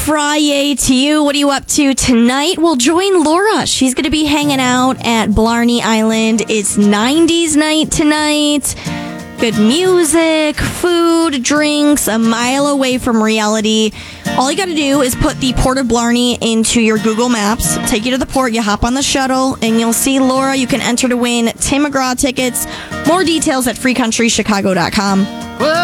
Friday to you. What are you up to tonight? Well, join Laura. She's going to be hanging out at Blarney Island. It's 90s night tonight. Good music, food, drinks, a mile away from reality. All you got to do is put the Port of Blarney into your Google Maps. Take you to the port. You hop on the shuttle, and you'll see Laura. You can enter to win Tim McGraw tickets. More details at freecountrychicago.com.